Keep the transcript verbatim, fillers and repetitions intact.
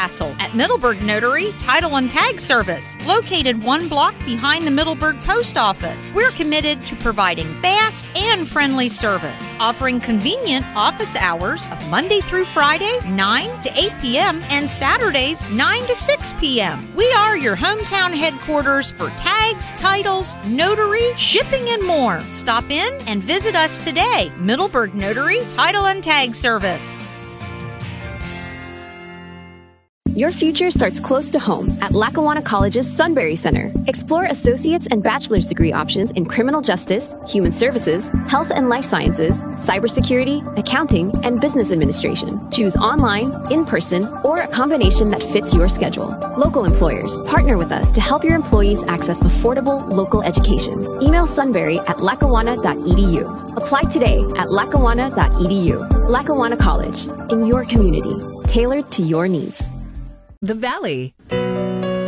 hassle at Middleburg Notary Title and Tag Service, located one block behind the Middleburg Post Office. We're committed to providing fast and friendly service, offering convenient office hours of Monday through Friday, nine to eight p.m. and Saturdays, nine to six p.m. We are your hometown headquarters for tags, titles, notary, shipping, and more. Stop in and visit us today. Middleburg Notary Title and Tag Service. Your future starts close to home at Lackawanna College's Sunbury Center. Explore associate's and bachelor's degree options in criminal justice, human services, health and life sciences, cybersecurity, accounting, and business administration. Choose online, in person, or a combination that fits your schedule. Local employers, partner with us to help your employees access affordable local education. Email sunbury at lackawanna dot e d u. Apply today at lackawanna dot e d u. Lackawanna College, in your community, tailored to your needs. The Valley.